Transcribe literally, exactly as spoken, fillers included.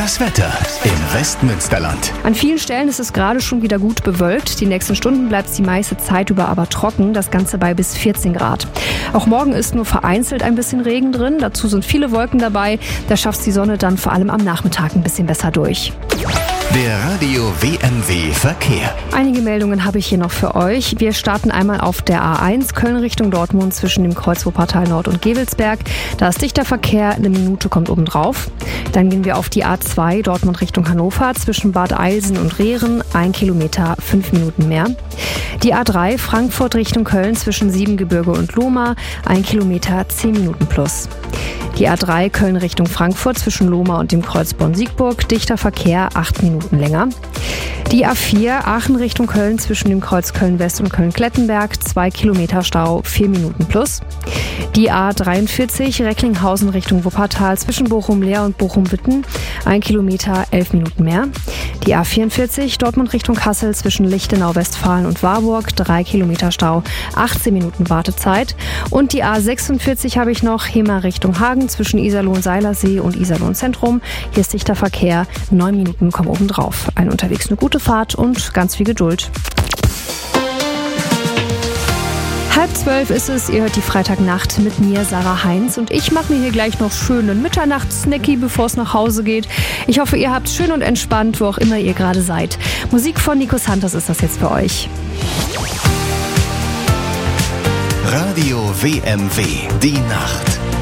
Das Wetter im Westmünsterland. An vielen Stellen ist es gerade schon wieder gut bewölkt. Die nächsten Stunden bleibt es die meiste Zeit über aber trocken. Das Ganze bei bis vierzehn Grad. Auch morgen ist nur vereinzelt ein bisschen Regen drin. Dazu sind viele Wolken dabei. Da schafft die Sonne dann vor allem am Nachmittag ein bisschen besser durch. Der Radio W M W Verkehr. Einige Meldungen habe ich hier noch für euch. Wir starten einmal auf der A eins Köln Richtung Dortmund zwischen dem Kreuz Wuppertal Nord und Gevelsberg. Da ist dichter Verkehr, eine Minute kommt obendrauf. Dann gehen wir auf die A zwei Dortmund Richtung Hannover zwischen Bad Eilsen und Rehren. Ein Kilometer, fünf Minuten mehr. Die A drei Frankfurt Richtung Köln zwischen Siebengebirge und Lohmar. Ein Kilometer, zehn Minuten plus. Die A drei Köln Richtung Frankfurt zwischen Lohmar und dem Kreuz Bonn-Siegburg. Dichter Verkehr, acht Minuten länger. Die A vier Aachen Richtung Köln zwischen dem Kreuz Köln-West und Köln-Klettenberg. zwei Kilometer Stau, vier Minuten plus. Die A dreiundvierzig Recklinghausen Richtung Wuppertal zwischen Bochum-Leer und Bochum-Witten. ein Kilometer, elf Minuten mehr. Die A vierundvierzig Dortmund Richtung Kassel zwischen Lichtenau-Westfalen und Warburg. drei Kilometer Stau, achtzehn Minuten Wartezeit. Und die A sechsundvierzig habe ich noch, Hemer Richtung Hagen zwischen Iserlohn-Seilersee und Iserlohn-Zentrum. Hier ist dichter Verkehr, neun Minuten kommen obendrauf. Ein unterwegs eine gute Fahrt und ganz viel Geduld. Halb zwölf ist es, ihr hört die Freitagnacht mit mir, Sarah Heinz. Und ich mache mir hier gleich noch schönen Mitternachtssnacky, bevor es nach Hause geht. Ich hoffe, ihr habt schön und entspannt, wo auch immer ihr gerade seid. Musik von Nico Santos ist das jetzt für euch. Radio W M W, die Nacht.